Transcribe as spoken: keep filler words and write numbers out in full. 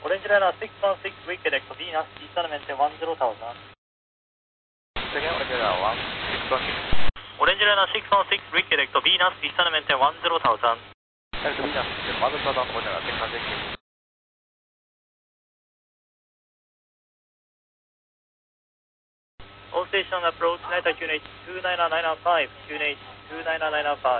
Orange Liner six one six, redirect to Venus, descend maintain one zero thousand. Again, Orange Liner one six one six. Orange Liner six one six, redirect to Venus, descend maintain one zero thousand. Direct to Venus, one zero thousand, Orange Liner six one six. All station approach, United Q N H two nine nine five, Q N H two nine nine five.